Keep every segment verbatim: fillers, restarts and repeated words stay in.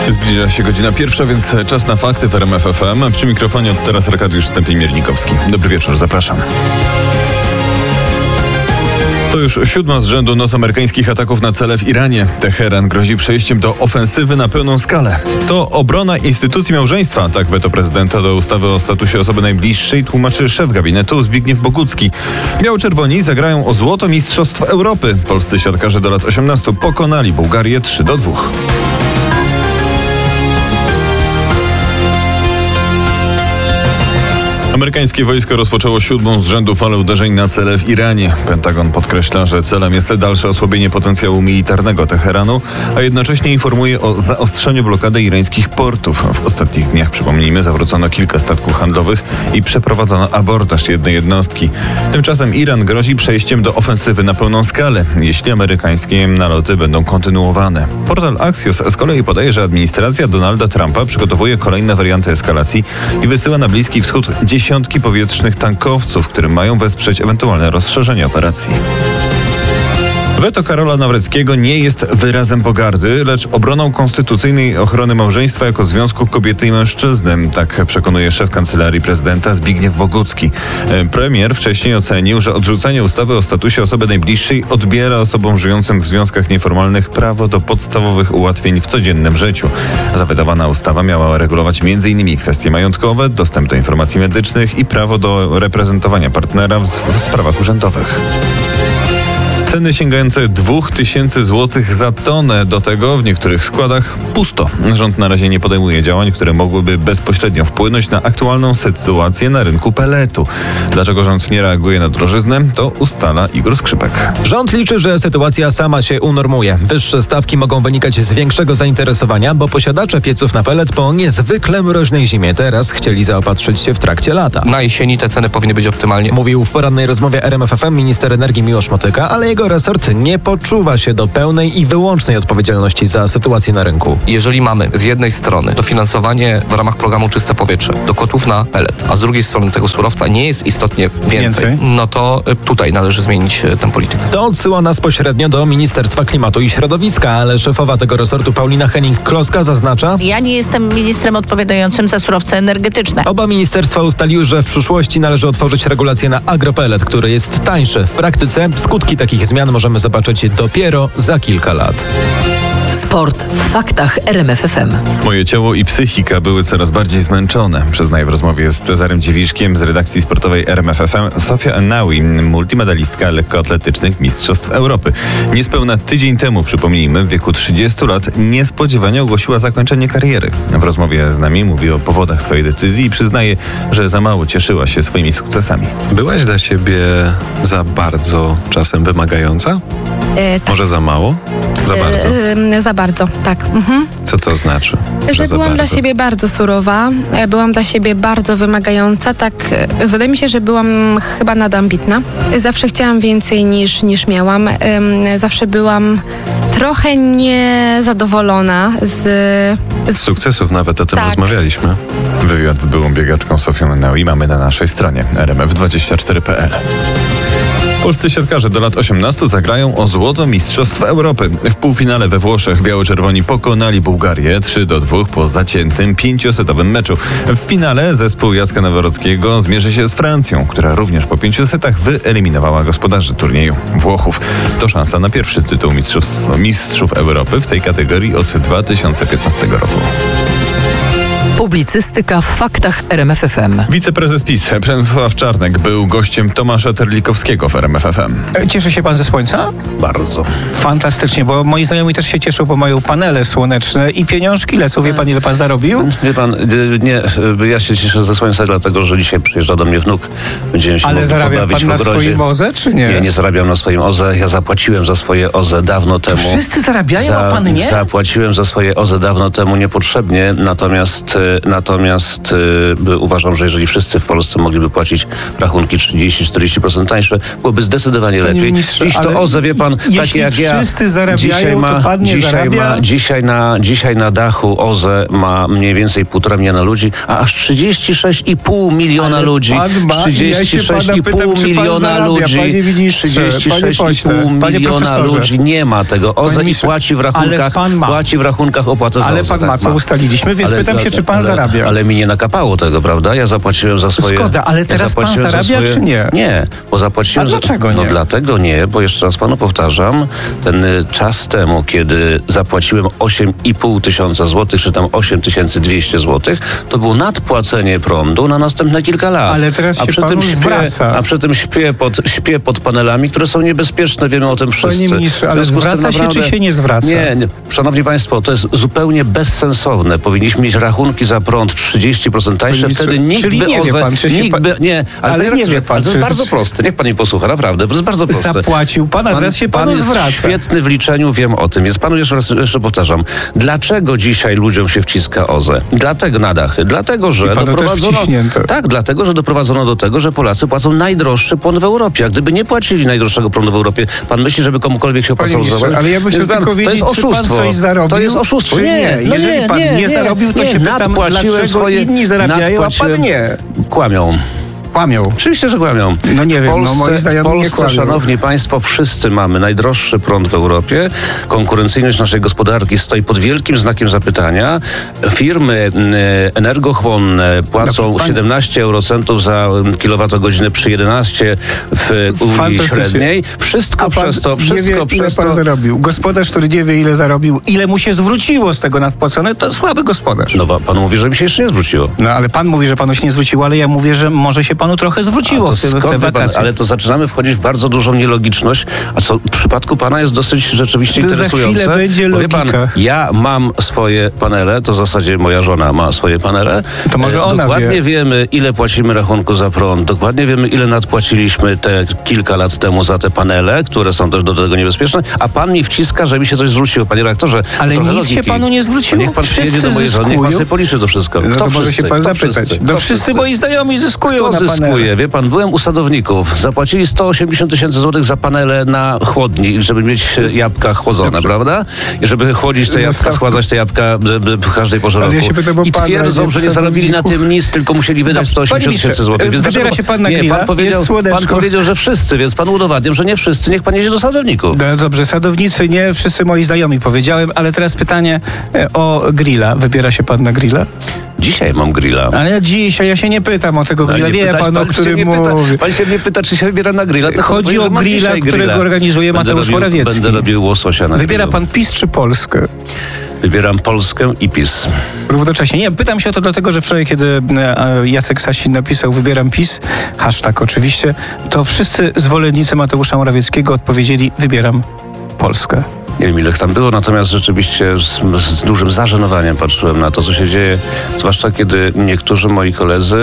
Zbliża się godzina pierwsza, więc czas na fakty w R M F F M. Przy mikrofonie od teraz Arkadiusz Stępień-Miernikowski. Dobry wieczór, zapraszam. To już siódma z rzędu noc amerykańskich ataków na cele w Iranie. Teheran grozi przejściem do ofensywy na pełną skalę. To obrona instytucji małżeństwa. Tak weto prezydenta do ustawy o statusie osoby najbliższej tłumaczy szef gabinetu Zbigniew Bogucki. Biało-czerwoni zagrają o złoto Mistrzostw Europy. Polscy siatkarze do lat osiemnastu pokonali Bułgarię trzy do dwóch. Amerykańskie wojsko rozpoczęło siódmą z rzędu falę uderzeń na cele w Iranie. Pentagon podkreśla, że celem jest dalsze osłabienie potencjału militarnego Teheranu, a jednocześnie informuje o zaostrzeniu blokady irańskich portów. W ostatnich dniach, przypomnijmy, zawrócono kilka statków handlowych i przeprowadzono abordaż jednej jednostki. Tymczasem Iran grozi przejściem do ofensywy na pełną skalę, jeśli amerykańskie naloty będą kontynuowane. Portal Axios z kolei podaje, że administracja Donalda Trumpa przygotowuje kolejne warianty eskalacji i wysyła na Bliski Wschód dziesiątki powietrznych tankowców, które mają wesprzeć ewentualne rozszerzenie operacji. Weto Karola Nawrockiego nie jest wyrazem pogardy, lecz obroną konstytucyjnej ochrony małżeństwa jako związku kobiety i mężczyzny. Tak przekonuje szef Kancelarii Prezydenta Zbigniew Bogucki. Premier wcześniej ocenił, że odrzucenie ustawy o statusie osoby najbliższej odbiera osobom żyjącym w związkach nieformalnych prawo do podstawowych ułatwień w codziennym życiu. Zawetowana ustawa miała regulować między innymi kwestie majątkowe, dostęp do informacji medycznych i prawo do reprezentowania partnera w, w sprawach urzędowych. Ceny sięgające dwóch tysięcy złotych za tonę. Do tego w niektórych składach pusto. Rząd na razie nie podejmuje działań, które mogłyby bezpośrednio wpłynąć na aktualną sytuację na rynku peletu. Dlaczego rząd nie reaguje na drożyznę, to ustala Igor Skrzypek. Rząd liczy, że sytuacja sama się unormuje. Wyższe stawki mogą wynikać z większego zainteresowania, bo posiadacze pieców na pelet po niezwykle mroźnej zimie teraz chcieli zaopatrzyć się w trakcie lata. Na jesieni te ceny powinny być optymalnie. Mówił w porannej rozmowie R M F F M minister energii Miłosz Motyka, ale jego resort nie poczuwa się do pełnej i wyłącznej odpowiedzialności za sytuację na rynku. Jeżeli mamy z jednej strony dofinansowanie w ramach programu Czyste Powietrze do kotłów na pelet, a z drugiej strony tego surowca nie jest istotnie więcej, więcej? no to tutaj należy zmienić tę politykę. To odsyła nas pośrednio do Ministerstwa Klimatu i Środowiska, ale szefowa tego resortu Paulina Henning-Kloska zaznacza: Ja nie jestem ministrem odpowiadającym za surowce energetyczne. Oba ministerstwa ustaliły, że w przyszłości należy otworzyć regulację na agropelet, który jest tańszy. W praktyce skutki takich zmian możemy zobaczyć dopiero za kilka lat. Sport w faktach R M F F M. Moje ciało i psychika były coraz bardziej zmęczone. Przyznaje w rozmowie z Cezarem Dziewiszkiem z redakcji sportowej R M F F M Sofia Ennaoui, multimedalistka lekkoatletycznych Mistrzostw Europy. Niespełna tydzień temu, przypomnijmy, w wieku trzydziestu lat niespodziewanie ogłosiła zakończenie kariery. W rozmowie z nami mówi o powodach swojej decyzji i przyznaje, że za mało cieszyła się swoimi sukcesami. Byłaś dla siebie za bardzo czasem wymagająca? E, tak. Może za mało? Za bardzo? E, e, za bardzo, tak. Mhm. Co to znaczy? Że, że byłam bardzo? dla siebie bardzo surowa, byłam dla siebie bardzo wymagająca, tak, wydaje mi się, że byłam chyba nadambitna. Zawsze chciałam więcej niż, niż miałam. Zawsze byłam trochę niezadowolona z... Z sukcesów nawet, o tym tak. rozmawialiśmy. Wywiad z byłą biegaczką Sofią Ennaoui mamy na naszej stronie r m f dwadzieścia cztery kropka p l. Polscy siatkarze do lat osiemnastu zagrają o złoto Mistrzostw Europy. W półfinale we Włoszech biało-czerwoni pokonali Bułgarię trzy do dwóch po zaciętym pięciosetowym meczu. W finale zespół Jacka Nawrockiego zmierzy się z Francją, która również po pięciu setach wyeliminowała gospodarzy turnieju Włochów. To szansa na pierwszy tytuł mistrzów, mistrzów Europy w tej kategorii od dwa tysiące piętnastego roku. Publicystyka w faktach R M F F M. Wiceprezes PiS Przemysław Czarnek był gościem Tomasza Terlikowskiego w R M F F M. Cieszy się pan ze słońca? Bardzo. Fantastycznie, bo moi znajomi też się cieszą, bo mają panele słoneczne i pieniążki lecą. Wie pan, ile pan zarobił? Wie pan, nie, ja się cieszę ze słońca, dlatego że dzisiaj przyjeżdża do mnie wnuk. Będziemy się Ale zarabia pobawić pan na w ogrodzie. swoim O Z E, czy nie? Ja nie zarabiam na swoim O Z E. Ja zapłaciłem za swoje O Z E dawno temu. Wszyscy zarabiają, za, a pan nie? Zapłaciłem za swoje O Z E dawno temu niepotrzebnie, natomiast natomiast y, uważam, że jeżeli wszyscy w Polsce mogliby płacić rachunki trzydzieści do czterdziestu procent tańsze, byłoby zdecydowanie Panie lepiej. ministrze, Dziś to O Z E, wie pan, takie jak ja. Wszyscy zarabiają, dzisiaj ma, to pan nie dzisiaj zarabia? Ma, dzisiaj, na, dzisiaj na dachu O Z E ma mniej więcej półtora miliona ludzi, a aż trzydzieści sześć i pół miliona Ale ludzi. pan ma, trzydzieści sześć i pół miliona ludzi. Panie ministrze, trzydzieści sześć i pół panie miliona profesorze. ludzi nie ma tego O Z E i ministrze, płaci w ale rachunkach, pan ma. płaci w rachunkach opłatę za Ale O Z E. pan tak ma, co ma. ustaliliśmy, więc Ale- pytam się, czy pan ale, zarabia. Ale mi nie nakapało tego, prawda? Ja zapłaciłem za swoje... Szkoda, ale ja teraz pan zapłaciłem za zarabia, czy nie? Nie, bo zapłaciłem... A dlaczego za, nie? No dlatego nie, bo jeszcze raz panu powtarzam, ten y, czas temu, kiedy zapłaciłem osiem i pół tysiąca złotych, czy tam osiem tysięcy dwieście złotych, to było nadpłacenie prądu na następne kilka lat. Ale teraz a się przy panu tym śpię, zwraca. A przy tym śpię pod, śpię pod panelami, które są niebezpieczne, wiemy o tym wszyscy. Panie ministrze, W ale związku z tym zwraca się, czy się nie zwraca? Nie, nie, szanowni państwo, to jest zupełnie bezsensowne. Powinniśmy mieć rachunki za prąd trzydzieści procent tańsze, ministrze, wtedy nikt czyli by nie O Z E... wie pan, czy się nikt pan- by, nie, ale, ale panie nie wie pan, ale to jest czy- bardzo proste. Niech pan mi posłucha, naprawdę, to jest bardzo proste. Zapłacił pan, a teraz się pan panu jest zwraca. świetny w liczeniu, wiem o tym. Więc panu jeszcze raz jeszcze powtarzam. Dlaczego dzisiaj ludziom się wciska O Z E? Dlatego na dachy. Dlatego, że I panu też doprowadzono... wciśnięte. Tak, dlatego, że doprowadzono do tego, że Polacy płacą najdroższy prąd w Europie. A gdyby nie płacili najdroższego prądu w Europie, pan myśli, żeby komukolwiek się Panie opłacało ministrze, zabrać? ale ja bym chciał Więc pan- tylko to jest wiedzieć, czy pan oszustwo. coś zarobił, To jest oszustwo. czy Nie, nie? no Jeżeli nie, pan nie, nie nie, zarobił, to nie, się pytam, nadpłaciłem dlaczego swoje, inni zarabiają, a pan nadpłaciłem- nie? Kłamią. Kłamią. Oczywiście, że kłamią. No nie wiem, w Polsce, no moi znajomi w Polsce, nie kłamią. szanowni państwo, wszyscy mamy najdroższy prąd w Europie. Konkurencyjność naszej gospodarki stoi pod wielkim znakiem zapytania. Firmy e, energochłonne płacą No, pan- siedemnaście eurocentów za kilowatogodzinę przy jedenaście w Unii Fantastycznie. Średniej. Wszystko A pan przez to, nie wszystko wie, ile przez pan to... zarobił. Gospodarz, który nie wie, ile zarobił, ile mu się zwróciło z tego nadpłacone, to słaby gospodarz. No pan mówi, że mi się jeszcze nie zwróciło. No ale pan mówi, że panu się nie zwróciło, ale ja mówię, że może się panu trochę zwróciło A to w, tym, w te skąd wie pan, wakacje. ale to zaczynamy wchodzić w bardzo dużą nielogiczność, a co w przypadku pana jest dosyć rzeczywiście To za interesujące. chwilę będzie Bo wie pan, logika. ja mam swoje panele, to w zasadzie moja żona ma swoje panele. To może E, ona Dokładnie wie. wiemy, ile płacimy rachunku za prąd, dokładnie wiemy, ile nadpłaciliśmy te kilka lat temu za te panele, które są też do tego niebezpieczne, a pan mi wciska, że mi się coś zwróciło. Panie reaktorze, Ale trochę nic logiki. się panu nie zwróciło. Niech pan przyjedzie Wszyscy do mojej żony, niech pan zyskują. sobie policzy to wszystko. No Kto to może wszyscy? się pan Kto zapytać. wszyscy? No Kto wszyscy moi znajomi zyskują Kto na panele. zyskuje? Wie pan, byłem u sadowników. Zapłacili sto osiemdziesiąt tysięcy złotych za panele na chłodni, żeby mieć e, jabłka chłodzone, Dobrze. prawda? I żeby chłodzić te jabłka, Zastawka. schładzać te jabłka e, e, w każdej porze Ale roku. ja się pytam o I pana, twierdzą, nie że nie zarobili na sadowników. tym nic, tylko musieli wydać Dobrze. sto osiemdziesiąt Panie tysięcy ministrze, złotych. Więc wybiera dlaczego- się pan na Nie, grilla, pan powiedział, jest słoneczko. pan powiedział, że wszyscy, więc pan udowadniam, że nie wszyscy. Niech pan jedzie do sadowników. No dobrze, sadownicy nie, wszyscy moi znajomi powiedziałem, ale teraz pytanie e, o grilla. Wybiera się pan na grilla? Dzisiaj mam grilla. Ale ja dzisiaj, ja się nie pytam o tego No, grilla, nie wie pytać, pan, o się którym nie pyta- mówi. Pan się mnie pyta, czy się wybiera na grilla. To Chodzi odpowiem, o że mam grilla, dzisiaj którego organizuje Będę Mateusz robił- Morawiecki. Będę robił łososia na Wybiera grillu. pan PiS czy Polskę? Wybieram Polskę i PiS. Równocześnie. Nie, pytam się o to dlatego, że wczoraj, kiedy e, Jacek Sasin napisał wybieram PiS, hashtag oczywiście, to wszyscy zwolennicy Mateusza Morawieckiego odpowiedzieli wybieram Polskę. Nie wiem, ile ich tam było, natomiast rzeczywiście z, z dużym zażenowaniem patrzyłem na to, co się dzieje, zwłaszcza kiedy niektórzy moi koledzy,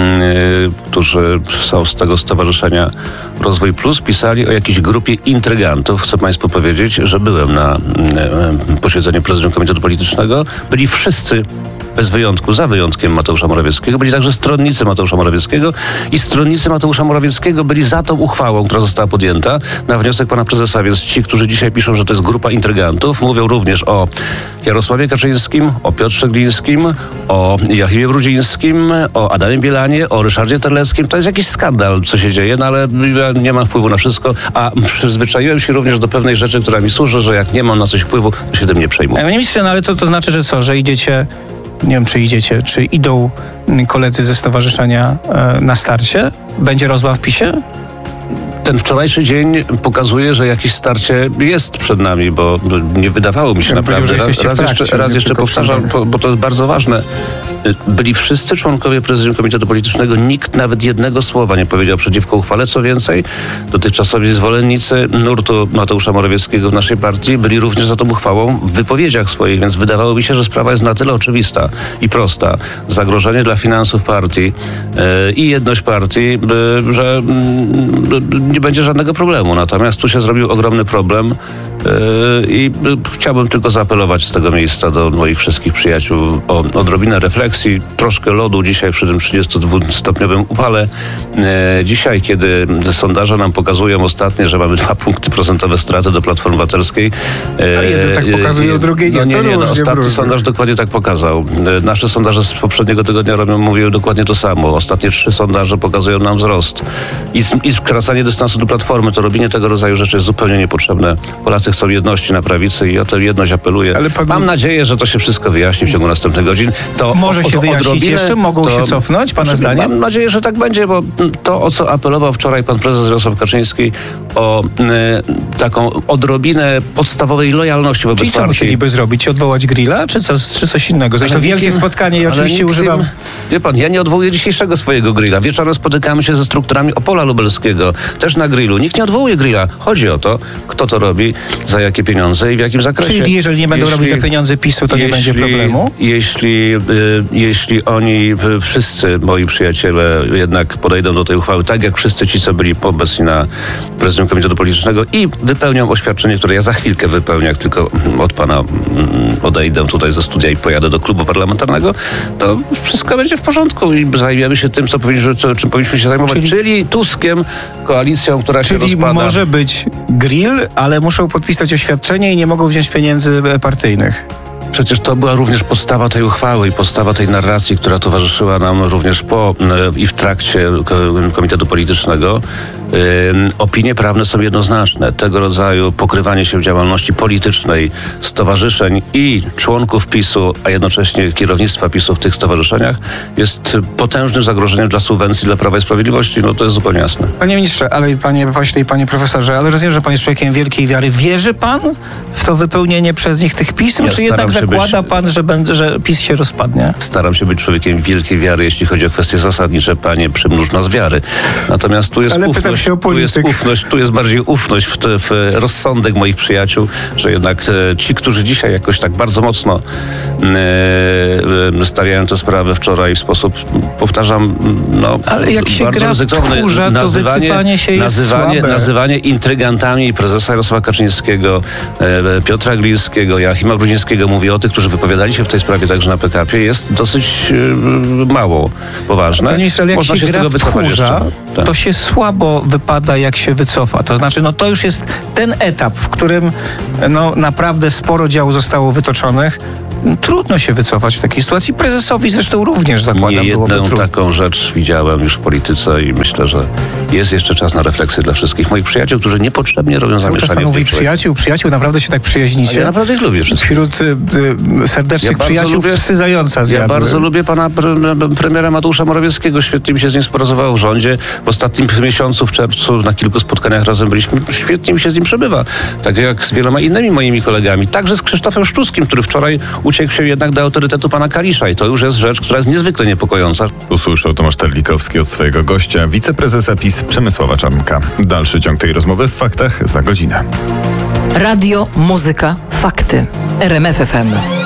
yy, którzy są z tego stowarzyszenia Rozwój Plus, pisali o jakiejś grupie intrygantów. Chcę państwu powiedzieć, że byłem na yy, posiedzeniu Prezydium Komitetu Politycznego. Byli wszyscy bez wyjątku, za wyjątkiem Mateusza Morawieckiego, byli także stronnicy Mateusza Morawieckiego i stronnicy Mateusza Morawieckiego byli za tą uchwałą, która została podjęta na wniosek pana prezesa, więc ci, którzy dzisiaj piszą, że to jest grupa intrygantów, mówią również o Jarosławie Kaczyńskim, o Piotrze Glińskim, o Joachimie Brudzińskim, o Adamie Bielanie, o Ryszardzie Terleckim. To jest jakiś skandal, co się dzieje, no ale ja nie mam wpływu na wszystko, a przyzwyczaiłem się również do pewnej rzeczy, która mi służy, że jak nie mam na coś wpływu, to się tym nie przejmuję. Panie ministrze, no ale to, to znaczy, że co, że idziecie, nie wiem czy idziecie, czy idą mm, koledzy ze stowarzyszenia e, na starcie? Będzie rozła w PiSie? Ten wczorajszy dzień pokazuje, że jakieś starcie jest przed nami, bo nie wydawało mi się Ja bym naprawdę. powiedział, że Raz, jesteście w raz trakcie, jeszcze, raz nie jeszcze tylko powtarzam, przed bo, bo to jest bardzo ważne. Byli wszyscy członkowie Prezydium Komitetu Politycznego, nikt nawet jednego słowa nie powiedział przeciwko uchwale. Co więcej, dotychczasowi zwolennicy nurtu Mateusza Morawieckiego w naszej partii byli również za tą uchwałą w wypowiedziach swoich, więc wydawało mi się, że sprawa jest na tyle oczywista i prosta. Zagrożenie dla finansów partii yy, i jedność partii, yy, że yy, nie będzie żadnego problemu. Natomiast tu się zrobił ogromny problem I chciałbym tylko zaapelować z tego miejsca do moich wszystkich przyjaciół o odrobinę refleksji, troszkę lodu dzisiaj przy tym trzydziestodwustopniowym upale. Dzisiaj, kiedy sondaże nam pokazują ostatnie, że mamy dwa punkty procentowe straty do Platformy Obywatelskiej. A jedne tak pokazują, drugie nie. No nie, to nie, no, różnie, ostatni różnie. sondaż dokładnie tak pokazał. Nasze sondaże z poprzedniego tygodnia robią, mówiły dokładnie to samo. Ostatnie trzy sondaże pokazują nam wzrost. I, i skracanie dystansu do Platformy, to robienie tego rodzaju rzeczy jest zupełnie niepotrzebne. Polacy chcą jedności na prawicy i o tę jedność apeluję. Ale pan... Mam nadzieję, że to się wszystko wyjaśni w ciągu następnych godzin. To Może o, się o, wyjaśnić odrobinę, jeszcze? Mogą to, się cofnąć, pana znaczy, zdaniem? Mam nadzieję, że tak będzie, bo to, o co apelował wczoraj pan prezes Jarosław Kaczyński, o y, taką odrobinę podstawowej lojalności wobec Czyli co partii. musieliby zrobić? Odwołać grilla, czy, co, czy coś innego? Zresztą Ale wielkie nikim, spotkanie i oczywiście nikim, używam... Wie pan, ja nie odwołuję dzisiejszego swojego grilla. Wieczorem spotykamy się ze strukturami Opola Lubelskiego, też na grillu. Nikt nie odwołuje grilla. Chodzi o to, kto to robi, za jakie pieniądze i w jakim zakresie. Czyli jeżeli nie będą jeśli, robić za pieniądze PiSu, to jeśli, nie będzie problemu? Jeśli, y, jeśli oni, y, wszyscy moi przyjaciele jednak podejdą do tej uchwały, tak jak wszyscy ci, co byli obecni na prezydium Komitetu Politycznego i wypełnią oświadczenie, które ja za chwilkę wypełnię, jak tylko od pana mm, odejdę tutaj ze studia i pojadę do klubu parlamentarnego, to wszystko będzie w porządku i zajmiemy się tym, co powinniśmy, co, czym powinniśmy się zajmować, czyli, czyli Tuskiem, koalicją, która czyli się rozpada. Czyli może być grill, ale muszą podpisać oświadczenie i nie mogą wziąć pieniędzy partyjnych. Przecież to była również podstawa tej uchwały i podstawa tej narracji, która towarzyszyła nam również po i w trakcie Komitetu Politycznego. Opinie prawne są jednoznaczne. Tego rodzaju pokrywanie się w działalności politycznej stowarzyszeń i członków PiSu, a jednocześnie kierownictwa PiSu w tych stowarzyszeniach jest potężnym zagrożeniem dla subwencji dla Prawa i Sprawiedliwości. No to jest zupełnie jasne. Panie ministrze, ale panie pośle i panie profesorze, ale rozumiem, że pan jest człowiekiem wielkiej wiary. Wierzy pan w to wypełnienie przez nich tych pism, Ja czy jednak zakłada być, pan, że, będzie, że PiS się rozpadnie? Staram się być człowiekiem wielkiej wiary, jeśli chodzi o kwestie zasadnicze, panie, przymnóż nas wiary. Natomiast tu jest ale ufność, się o tu jest ufność, tu jest bardziej ufność w, te, w rozsądek moich przyjaciół, że jednak e, ci, którzy dzisiaj jakoś tak bardzo mocno e, stawiają tę sprawę wczoraj w sposób, powtarzam, no, ale jak się bardzo gra w tchórza, to wycofanie się jest nazywanie, słabe. nazywanie intrygantami prezesa Jarosława Kaczyńskiego, e, Piotra Glińskiego, Joachima Brudzińskiego, mówię o tych, którzy wypowiadali się w tej sprawie także na P K P, jest dosyć e, mało poważne. Panie ministrze, ale jak Można się, się z gra tego w wycofać tchórza, jeszcze. Tak. to się słabo wypada, jak się wycofa. To znaczy, no to już jest ten etap, w którym no, naprawdę sporo działu zostało wytoczonych. Trudno się wycofać w takiej sytuacji. Prezesowi zresztą również zakładam, Nie byłoby jedną trudno. taką rzecz widziałem już w polityce i myślę, że jest jeszcze czas na refleksję dla wszystkich moich przyjaciół, którzy niepotrzebnie robią Cały czas zamieszanie. pan mówi przyjaciół, przyjaciół, naprawdę się tak przyjaźnicie. Ja naprawdę ich lubię wszystkich. Wśród y, y, serdecznych Ja przyjaciół lubię, psy zająca zjadły. Ja bardzo lubię pana pre, premiera Mateusza Morawieckiego. Świetnie mi się z nim współpracowało w rządzie. W ostatnim miesiącu, w czerwcu, na kilku spotkaniach razem byliśmy. Świetnie mi się z nim przebywa. Tak jak z wieloma innymi moimi kolegami. Także z Krzysztofem Szczuskim, który wczoraj uciekł się jednak do autorytetu pana Kalisza. I to już jest rzecz, która jest niezwykle niepokojąca. Usłyszał Tomasz Terlikowski od swojego gościa, wiceprezesa PiS Przemysława Czarnka. Dalszy ciąg tej rozmowy w Faktach za godzinę. Radio, muzyka, fakty. R M F F M.